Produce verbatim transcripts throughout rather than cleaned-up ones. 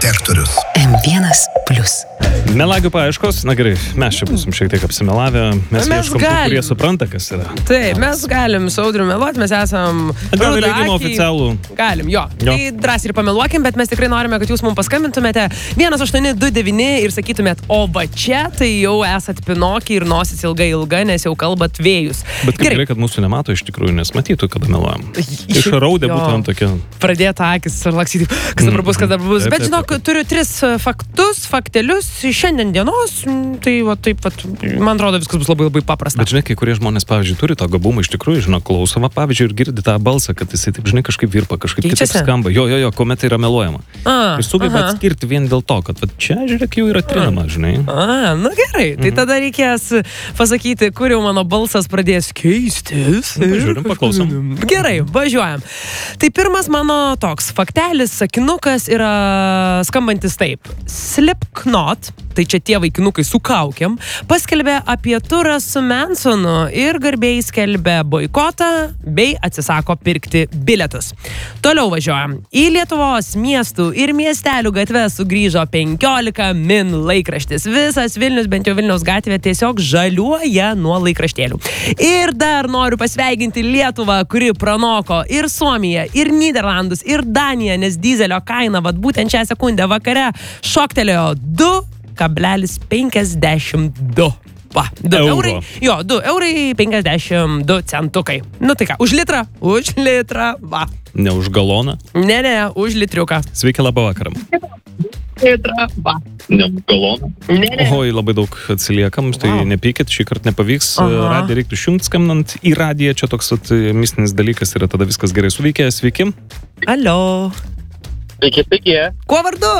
detektorius. M vienas plius. Melagių paieškos, na gerai, mes čia būsim šiek tiek apsimelavę, mes, mes ieškom tų, kurie supranta, kas yra. Taip, mes galim su Audriu meluoti, mes esam Gal leidimo oficialų. Galim, jo. jo. Tai drąsiai ir pameluokim, bet mes tikrai norime, kad jūs mums paskambintumėte vienas aštuoni du devyni ir sakytumėt, o va čia tai jau esat pinokiai ir nosis ilga ilga, nes jau kalbat vėjus. Bet kaip gerai, kad mūsų nemato iš tikrųjų, nes matytų, kada meluojam. Išraudė būtent tokia. Pradėta akis ir laksyti, kas dabar bus, kas dabar bus. Bet žinok, turiu tris faktus, faktelius šiandien dienos, tai va taip, va, man atrodo, viskas bus labai labai paprasta. Bet žinai, kai kurie žmonės, pavyzdžiui, turi tą gabumą iš tikrųjų, žinok, klausoma, pavyzdžiui, ir girdi tą balsą, kad jisai taip, žinai, kažkaip virpa, kažkaip kitaip skamba. Jo, jo, jo, kuomet tai yra meluojama. A, ir sugeba atskirti vien dėl to, kad va, čia, žiūrėk, jau yra trinama, žinai. A, nu gerai, tai tada reikės pasakyti, kur jau mano balsas pradės keistis. Žiūrim, paklausom. Gerai, važiuojam. Tai pirmas mano toks faktelis, sakinukas yra skambantis taip. Slipknot, tai čia tie vaikinukai su kaukiam, paskelbė apie turą su Mansonu ir garbėjai skelbė boikotą bei atsisako pirkti bilietus. Toliau važiuojam. Į Lietuvos miestų ir miestelių gatves sugrįžo penkiolika min laikraštis. Visas Vilnius, bent jau Vilniaus gatvė, tiesiog žaliuoja nuo laikraštėlių. Ir dar noriu pasveikinti Lietuvą, kuri pranoko ir Suomiją, ir Nyderlandus, ir Daniją, nes dizelio kaina, vat būtent šią sekundę vakare šoktelėjo du kablelis penkiasdešimt du. Va, du eurai. Jo, du eurai penkiasdešimt du centukai. Nu tai ką, už litrą? Už litrą, va. Ne už galoną? Ne, ne, už litriuką. Sveiki, labą vakarą. Litrą, va. Ne už galoną? Ne, ne. Oi, labai daug atsiliekam, tai wow. Nepykit, šį kartą nepavyks. Radiją reiktų išjungti skambinant į radiją, čia toks at, mistinis dalykas yra, tada viskas gerai suveikė. Sveiki. Alio. Sveiki, sveiki. Kuo vardu?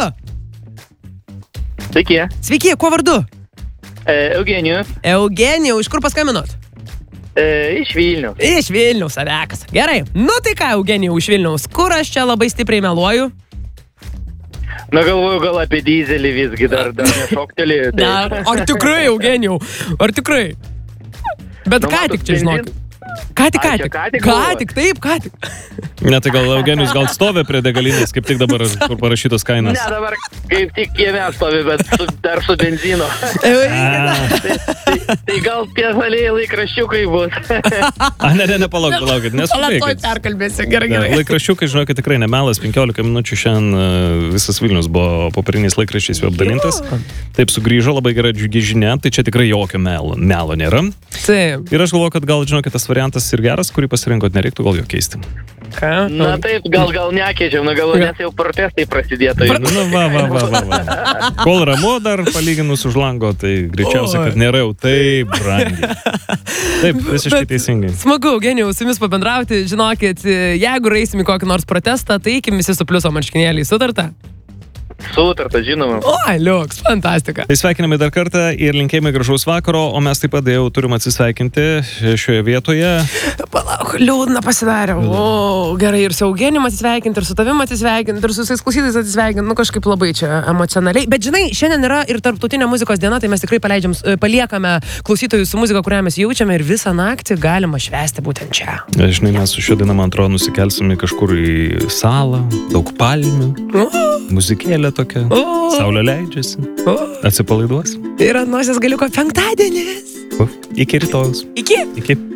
Sveiki. Sveiki, kuo vardu? E, Eugenijus. Eugenijus, iš kur paskambinot? E, iš Vilniaus. Iš Vilniaus, avekas. Gerai. Nu tai ką, Eugenijus, iš Vilniaus, kur aš čia labai stipriai meluoju? Na galvoju, gal apie dizelį visgi dar, dar nešoktelį. Tai... Ar tikrai, Eugenijus? Ar tikrai? Bet nu, ką tik čia žinok? Ką tik, ką tik? Ką tik, ką tik, taip, ką tik. Ne, tai gal Eugenijus gal stovi prie degalinės, kaip tik dabar, kur parašytos kainas. Ne, dabar kaip tik kieme stovi, bet su, dar su benzino. tai, tai, tai gal tie žalieji laikraščiukai bus. A, ne, ne, ne, palauk, palaukit, neskubėkit. Palauk, perkalbėsiu, gerai, gerai. Laikraščiukai, žinokit, tikrai nemelas, penkiolika minučių šiandien visas Vilnius buvo popieriniais laikraščiais jau apdalintas. Taip sugrįžo, labai gera džiugi žinia, tai čia tikrai jokio melo, melo nėra. Taip. Ir aš galvoju, kad gal, žinokit, tas variantas ir geras, kurį pasirinkot, nereiktų gal jo keisti. Ką? Na taip, gal, gal nekeičiam, na gal nes jau protestai prasidėtų. Nu, va, va, va, va, va. Kol ramu dar palyginus už lango, tai greičiausiai, kad nėra jau taip brangiai. Taip, visiškai teisingai. Smagu, Eugenijau, su jumis pabendrauti. Žinokit, jeigu reisim į kokį nors protestą, tai eikim visi su pliuso marškinėliai. Sutarta? Sutarta, žinoma. O, liuks, fantastika. Tai sveikiname dar kartą ir linkėjimai gražaus vakaro, o mes taip pat jau turim atsisveikinti šioje vietoje. Palauk, liūdna pasidarė. O, gerai, ir su Eugenijum atsisveikinti, ir su tavim atsisveikinti, ir su visais klausytais atsisveikinti. Nu, kažkaip labai čia emocionaliai. Bet žinai, šiandien yra ir tarptautinė muzikos diena, tai mes tikrai paleidžiam, paliekame klausytojus su muzika, kurią mes jaučiame ir visą naktį galima švęsti būtent čia. Žinai, mes su šio diena, man atrodo, nusikelsime kažkur į salą, daug palmių, muzikėlė tokia, oh. Saulė leidžiasi, oh. Atsipalaiduos. Ir ant nosies galiuko penktadienis. Iki rytojus. Iki. Iki.